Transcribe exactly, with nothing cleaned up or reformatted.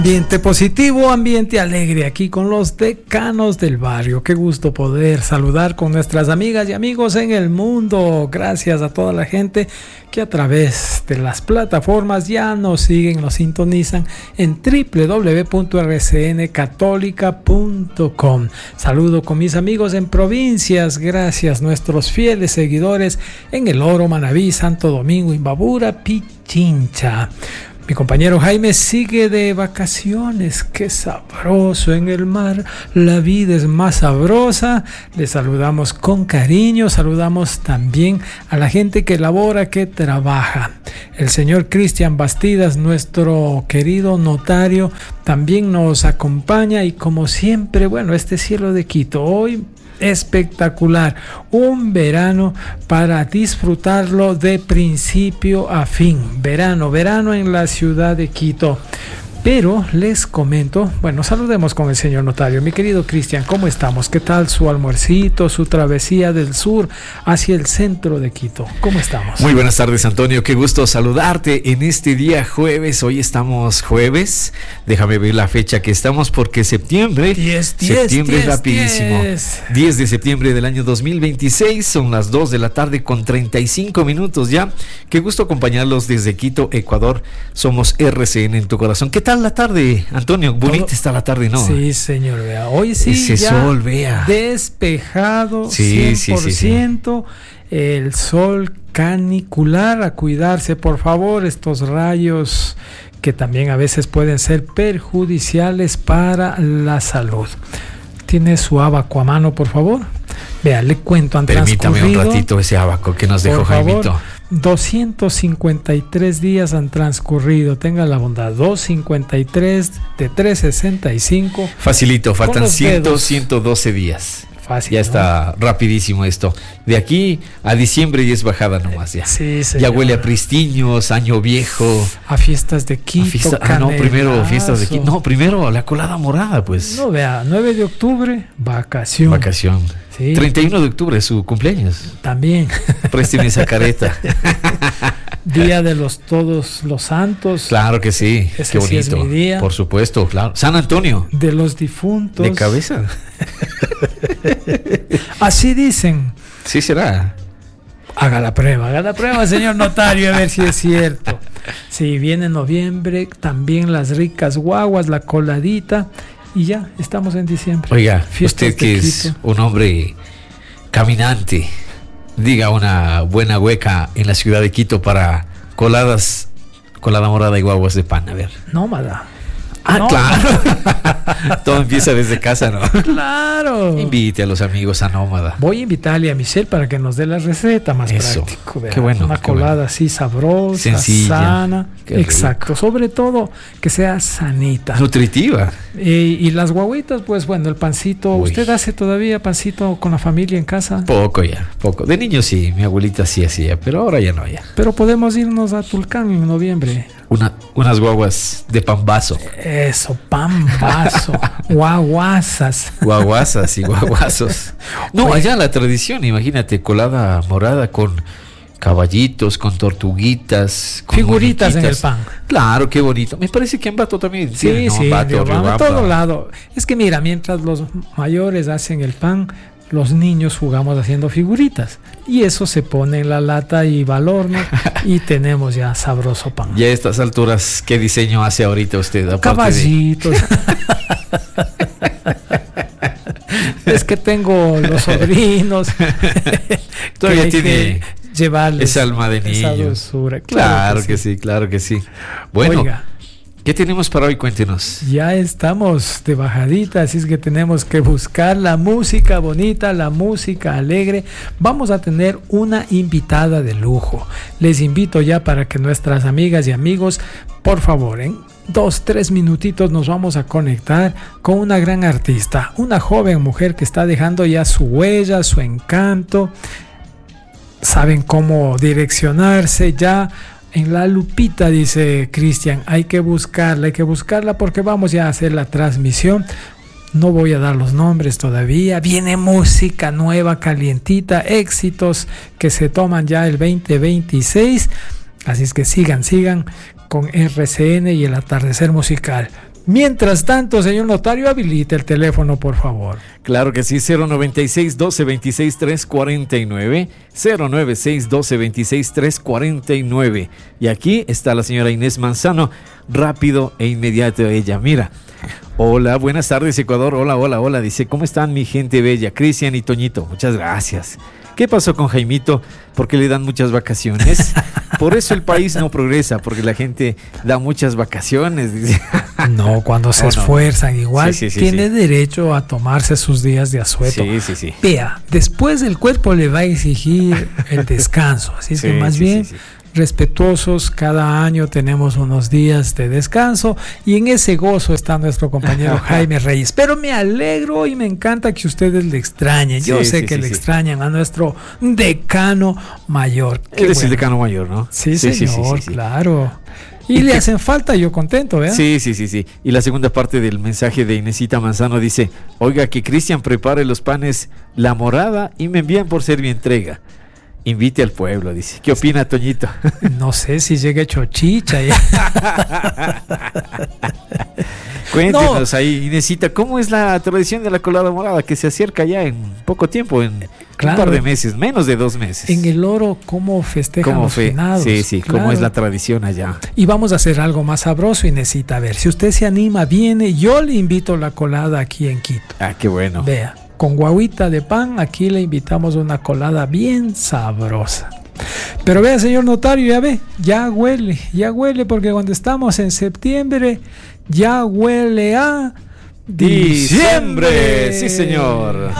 Ambiente positivo, ambiente alegre, aquí con los decanos del barrio. Qué gusto poder saludar con nuestras amigas y amigos en el mundo. Gracias a toda la gente que a través de las plataformas ya nos siguen, nos sintonizan en doble u doble u doble u punto erre ce ene católica punto com. Saludo con mis amigos en provincias. Gracias nuestros fieles seguidores en El Oro, Manabí, Santo Domingo, Imbabura, Pichincha. Mi compañero Jaime sigue de vacaciones. Qué sabroso en el mar. La vida es más sabrosa. Le saludamos con cariño. Saludamos también a la gente que labora, que trabaja. El señor Cristian Bastidas, nuestro querido notario, también nos acompaña. Y como siempre, bueno, este cielo de Quito hoy espectacular, un verano para disfrutarlo de principio a fin. Verano, verano en la ciudad de Quito. Pero les comento, bueno, saludemos con el señor notario. Mi querido Cristian, ¿cómo estamos? ¿Qué tal su almuercito, su travesía del sur hacia el centro de Quito? ¿Cómo estamos? Muy buenas tardes, Antonio. Qué gusto saludarte en este día jueves. Hoy estamos jueves. Déjame ver la fecha que estamos porque septiembre. diez, diez, septiembre diez, es rapidísimo. diez. diez de septiembre del año dos mil veintiséis. Son las dos de la tarde con treinta y cinco minutos ya. Qué gusto acompañarlos desde Quito, Ecuador. Somos R C N en tu corazón. ¿Qué tal la tarde, Antonio? Bonita Todo, está la tarde, ¿no? Sí, señor, vea. Hoy sí, ese ya sol, vea. Despejado, sí, cien por ciento. Sí, sí, sí. El sol canicular, a cuidarse, por favor, estos rayos que también a veces pueden ser perjudiciales para la salud. ¿Tiene su abaco a mano, por favor? Vea, le cuento, han Permítame transcurrido, un ratito ese abaco que nos dejó Jaimito. doscientos cincuenta y tres días han transcurrido. Tenga la bondad. doscientos cincuenta y tres de trescientos sesenta y cinco. Facilito, faltan cien, dedos. ciento doce días. Fácil, ya ¿no? está rapidísimo esto. De aquí a diciembre y es bajada nomás ya. Sí, ya huele a pristiños, año viejo. A fiestas de Quito. A fiesta, ah, no, primero fiestas de Quito. No, primero la colada morada, pues. No, vea, nueve de octubre, vacación. Vacación. Sí. treinta y uno de octubre, su cumpleaños. También. Présteme esa careta. Día de los Todos los Santos. Claro que sí. Ese qué bonito. Sí es mi día. Por supuesto, claro. San Antonio. De los difuntos. De cabeza. Así dicen. Sí será. Haga la prueba, haga la prueba, señor notario, a ver si es cierto. Si viene noviembre, también las ricas guaguas, la coladita, y ya estamos en diciembre. Oiga, Fiestas usted que es un hombre caminante, diga una buena hueca en la ciudad de Quito para coladas, colada morada y guaguas de pan, a ver. Nómada. Ah, no. Claro. Todo empieza desde casa, ¿no? Claro. Invite a los amigos a Nómada. Voy a invitarle a Michelle para que nos dé la receta más Eso. práctico. Vea. Qué bueno. Una qué colada bueno. así sabrosa, sencilla, sana. qué Exacto. rico. Sobre todo que sea sanita. Nutritiva. Eh, y las guaguitas, pues bueno, el pancito. Uy. ¿Usted hace todavía pancito con la familia en casa? Poco ya, poco. De niño sí, mi abuelita sí hacía, pero ahora ya no ya. Pero podemos irnos a Tulcán en noviembre. Una, unas guaguas de pambazo. Eso, pambazo, guaguasas. Guaguasas y guaguazos. No, Oye. allá la tradición, imagínate, colada morada con caballitos, con tortuguitas, con Figuritas en el muñequitas. pan. Claro, qué bonito. Me parece que en Bato también. Sí, tiene, ¿no? sí, Bato, de Obama, Riobamba. todo lado. Es que mira, mientras los mayores hacen el pan, los niños jugamos haciendo figuritas. Y eso se pone en la lata y va al horno y tenemos ya sabroso pan. Y a estas alturas, ¿qué diseño hace ahorita usted? Aparte Caballitos. De... es que tengo los sobrinos. Todavía que hay tiene que llevarles esa alma de esa niño. dulzura. Claro, que, sí. sí, claro que sí. Bueno, Oiga, ¿qué tenemos para hoy? Cuéntenos. ya estamos de bajadita, así es que tenemos que buscar la música bonita, la música alegre. Vamos a tener una invitada de lujo. Les invito ya para que nuestras amigas y amigos, por favor, en dos, tres minutitos nos vamos a conectar con una gran artista, una joven mujer que está dejando ya su huella, su encanto. Saben cómo direccionarse ya. En la lupita, dice Cristian, hay que buscarla, hay que buscarla porque vamos ya a hacer la transmisión. No voy a dar los nombres todavía. Viene música nueva, calientita, éxitos que se toman ya el veinte veintiséis. Así es que sigan, sigan con R C N y el atardecer musical. Mientras tanto, señor notario, habilite el teléfono, por favor. Claro que sí, cero noventa y seis, doce veintiséis, trescientos cuarenta y nueve, cero noventa y seis, doce veintiséis, trescientos cuarenta y nueve. Y aquí está la señora Inés Manzano, rápido e inmediato ella. Mira, hola, buenas tardes Ecuador, hola, hola, hola. Dice, ¿cómo están mi gente bella? Cristian y Toñito, muchas gracias. ¿Qué pasó con Jaimito? Porque le dan muchas vacaciones. Por eso el país no progresa, porque la gente da muchas vacaciones. Dice. No, cuando se oh, esfuerzan, no. igual sí, sí, sí, tiene sí. derecho a tomarse sus días de asueto. Sí, sí, sí. Vea, después el cuerpo le va a exigir el descanso. Así es sí, que más sí, bien... sí, sí. respetuosos, cada año tenemos unos días de descanso y en ese gozo está nuestro compañero Jaime Reyes. Pero me alegro y me encanta que ustedes le extrañen. Yo sí, sé sí, que sí, le sí. extrañan a nuestro decano mayor. Qué Eres bueno. el decano mayor, ¿no? Sí, sí, señor, sí, sí, sí, sí. claro. Y, y le que... hacen falta, yo contento, ¿eh? Sí, sí, sí, sí. Y la segunda parte del mensaje de Inesita Manzano dice, oiga, que Cristian prepare los panes La Morada y me envían por ser mi entrega. Invite al pueblo, dice. ¿Qué opina, Toñito? No sé si llega hecho chicha. Cuéntenos no. ahí, Inesita, ¿cómo es la tradición de la colada morada que se acerca ya en poco tiempo, en claro. un par de meses, menos de dos meses? En el Oro, ¿cómo festejan ¿Cómo los fe? finados? Sí, sí, claro. ¿cómo es la tradición allá? Y vamos a hacer algo más sabroso, Inesita. A ver, si usted se anima, viene, yo le invito a la colada aquí en Quito. Ah, qué bueno. Vea. Con guaguita de pan, aquí le invitamos a una colada bien sabrosa. Pero vea, señor notario, ya ve, ya huele, ya huele, porque cuando estamos en septiembre, ya huele a diciembre. Sí, señor.